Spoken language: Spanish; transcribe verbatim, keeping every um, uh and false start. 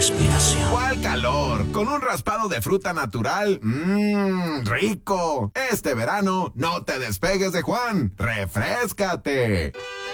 respiración. ¿Cuál calor? Con un raspado de fruta natural. Mmm, rico. Este verano no te despegues de Juan. Refréscate.